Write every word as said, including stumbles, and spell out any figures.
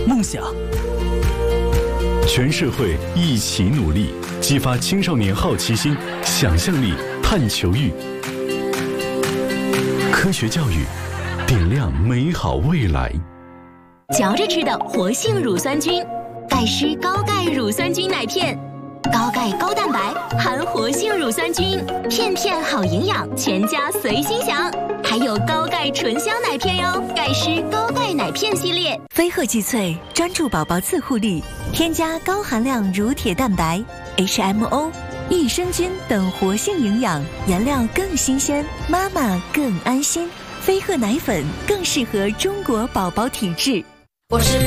梦想。 全社会一起努力，激发青少年好奇心、想象力、探求欲。科学教育，点亮美好未来。 嚼着吃的活性乳酸菌，盖诗高钙乳酸菌奶片，高钙高蛋白，含活性乳酸菌，片片好营养，全家随心享。还有高钙醇香奶片哟，盖诗高钙奶片系列。 飞鹤济萃专注宝宝自护力，添加高含量乳铁蛋白、H M O、益生菌等活性营养，原料更新鲜，妈妈更安心。飞鹤奶粉更适合中国宝宝体质。 我是